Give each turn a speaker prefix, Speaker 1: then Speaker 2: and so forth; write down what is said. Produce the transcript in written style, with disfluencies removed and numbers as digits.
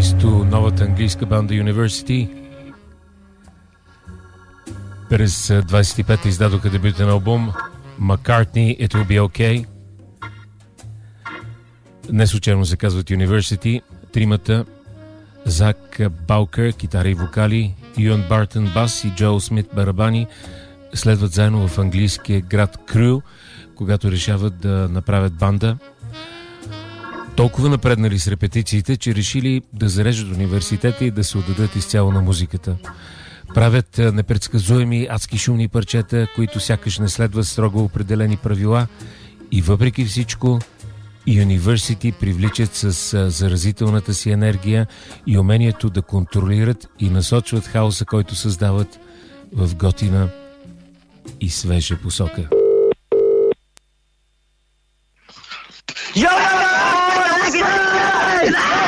Speaker 1: X-то новата английска банда University. През 25-та издадоха дебютен албум McCartney It Will Be Okay. Не случайно се казват University. Тримата: Зак Баукър, китара и вокали, Юан Бартън, бас и Джоел Смит, барабани, следват заедно в английския град Крю, когато решават да направят банда. Толкова напреднали с репетициите, че решили да зарежат университета и да се отдадат изцяло на музиката. Правят непредсказуеми, адски шумни парчета, които сякаш не следват строго определени правила, и въпреки всичко University привличат с заразителната си енергия и умението да контролират и насочват хаоса, който създават, в готина и свежа посока.
Speaker 2: Yo!